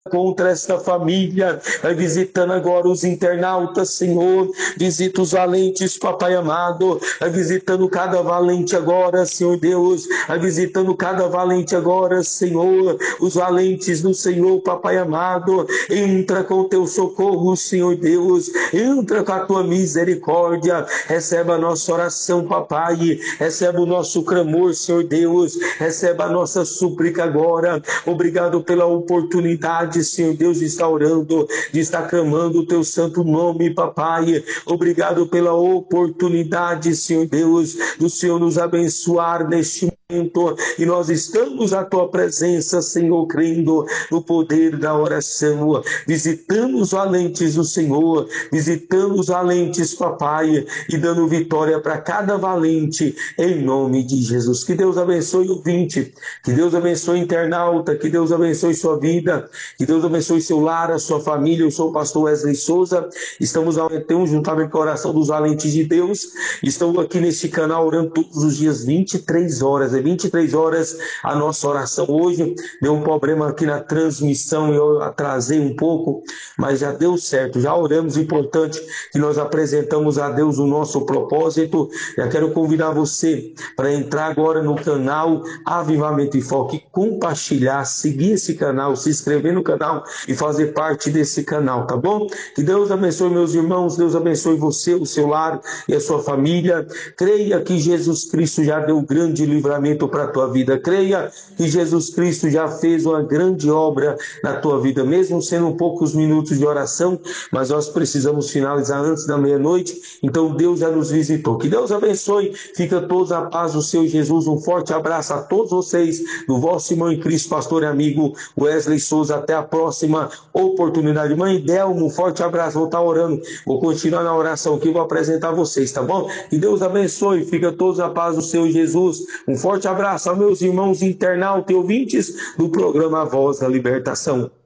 contra esta família, vai visitando agora os internautas, Senhor, visita os valentes, papai amado, vai visitando cada valente agora, Senhor Deus, vai visitando cada valente agora, Senhor, os valentes do Senhor, papai amado, entra com o teu socorro, Senhor Deus, entra com a tua misericórdia, receba a nossa oração, papai, receba o nosso clamor, Senhor Deus, receba a nossa súplica agora, obrigado pela oportunidade, Senhor Deus, de estar orando, de estar clamando o teu santo nome, papai. Obrigado pela oportunidade, Senhor Deus, do Senhor nos abençoar neste momento. E nós estamos à tua presença, Senhor, crendo no poder da oração. Visitando os valentes do Senhor, visitando os valentes, papai, e dando vitória para cada valente, em nome de Jesus. Que Deus abençoe o ouvinte, que Deus abençoe o internauta, que Deus abençoe sua vida, que Deus abençoe seu lar, a sua família. Eu sou o pastor Wesley Souza, estamos juntamente com a oração dos valentes de Deus, estamos aqui neste canal orando todos os dias, 23 horas, 23 horas a nossa oração. Hoje deu um problema aqui na transmissão, eu atrasei um pouco, mas já deu certo, já oramos. O importante que nós apresentamos a Deus o nosso propósito. Já quero convidar você para entrar agora no canal Avivamento e Foco, e compartilhar, seguir esse canal, se inscrever no canal e fazer parte desse canal, tá bom? Que Deus abençoe meus irmãos, Deus abençoe você, o seu lar e a sua família. Creia que Jesus Cristo já deu grande livramento para a tua vida. Creia que Jesus Cristo já fez uma grande obra na tua vida, mesmo sendo poucos minutos de oração, mas nós precisamos finalizar antes da meia-noite, então Deus já nos visitou. Que Deus abençoe, fica todos a paz do seu Jesus. Um forte abraço a todos vocês, do vosso irmão em Cristo, pastor e amigo Wesley Souza. Até a próxima oportunidade. Mãe Delmo, um forte abraço, vou estar orando, vou continuar na oração que eu vou apresentar vocês, tá bom? Que Deus abençoe, fica todos a paz do seu Jesus. Um forte abraço aos meus irmãos internautas e ouvintes do programa Voz da Libertação.